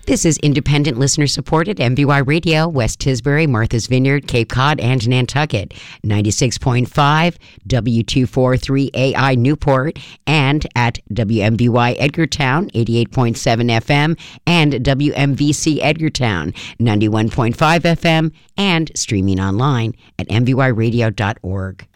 This is independent listener supported MVY Radio, West Tisbury, Martha's Vineyard, Cape Cod, and Nantucket. 96.5 W243AI Newport, and at WMVY Edgartown 88.7 FM and WMVC Edgartown 91.5 FM, and streaming online at mvyradio.org.